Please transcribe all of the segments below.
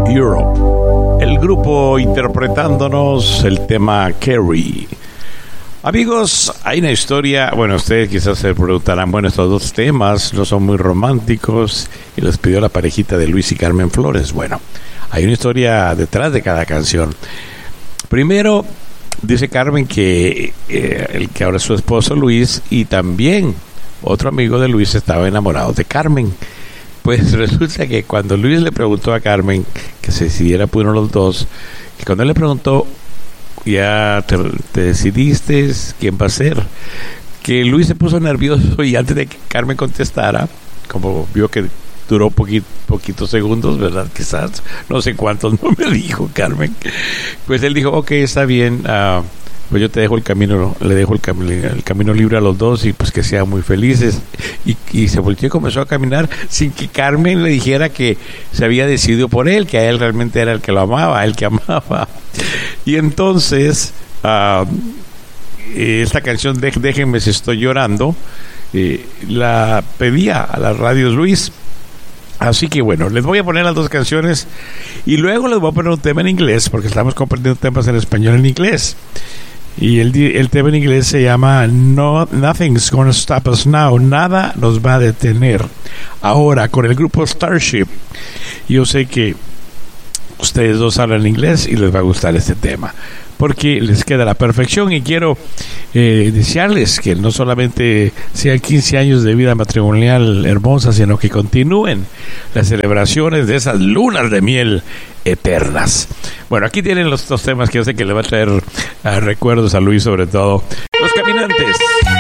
Europe. El grupo interpretándonos el tema Carrie. Amigos, hay una historia, bueno, ustedes quizás se preguntarán, bueno, estos dos temas no son muy románticos y los pidió la parejita de Luis y Carmen Flores. Bueno, hay una historia detrás de cada canción. Primero, dice Carmen que el que ahora es su esposo Luis y también otro amigo de Luis estaba enamorado de Carmen. Pues resulta que cuando Luis le preguntó a Carmen que se decidiera por uno de los dos, que cuando él le preguntó, ya te decidiste quién va a ser, que Luis se puso nervioso y antes de que Carmen contestara, como vio que duró poquitos segundos, ¿verdad? Quizás, no sé cuántos, no me dijo Carmen, pues él dijo, ok, está bien, pues yo te dejo el camino, le dejo el camino libre a los dos y pues que sean muy felices. Y se volteó y comenzó a caminar sin que Carmen le dijera que se había decidido por él, que a él realmente era el que lo amaba, el que amaba. Y entonces, esta canción, Déjenme si estoy llorando, la pedía a las radios Luis. Así que bueno, les voy a poner las dos canciones y luego les voy a poner un tema en inglés, porque estamos compartiendo temas en español y en inglés. Y el tema en inglés se llama Nothing's Gonna Stop Us Now. Nada nos va a detener. Ahora, con el grupo Starship. Yo sé que ustedes dos hablan inglés y les va a gustar este tema, porque les queda a la perfección. Y quiero desearles que no solamente sean 15 años de vida matrimonial hermosa, sino que continúen las celebraciones de esas lunas de miel eternas. Bueno, aquí tienen los dos temas que yo sé que le va a traer recuerdos a Luis, sobre todo Los Caminantes,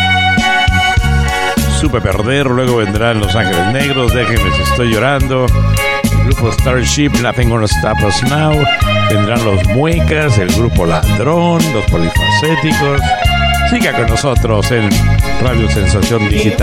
Supe Perder, luego vendrán Los Ángeles Negros, Déjenme si estoy llorando, el grupo Starship, Nothing Gonna Stop Us Now, vendrán Los Muecas, el grupo Ladrón, Los Polifacéticos. Siga con nosotros en Radio Sensación Digital.